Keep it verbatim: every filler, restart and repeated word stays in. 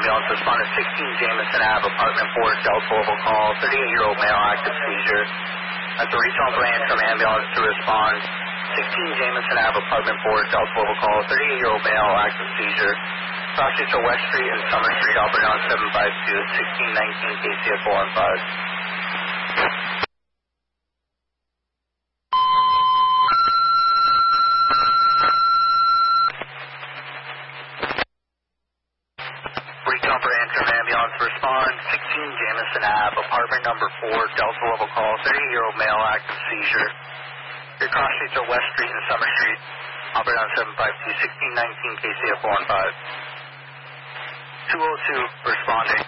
ambulance. Respondent sixteen Jameson Ave, apartment four, Delta Level call. thirty-eight-year-old male, active seizure. That's a regional branch from ambulance to respond. sixteen Jameson Ave, apartment four, Delta Level call. thirty-eight-year-old male, active seizure. Cross streets are West Street and Summer Street, operating on seven five two, sixteen nineteen K C F four one five. Regional branch from ambulance respond. sixteen Jameson Ave, apartment number four, Delta Level call. thirty-eight-year-old male, active seizure. Your cross streets are West Street and Summer Street, operating on seven five two, sixteen nineteen K C F four one five. two oh two responding.